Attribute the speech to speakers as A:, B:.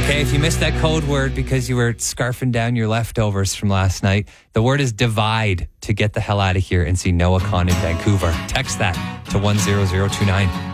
A: Okay, if you missed that code word because you were scarfing down your leftovers from last night, the word is divide to get the hell out of here and see Noah Khan in Vancouver. Text that to 10029.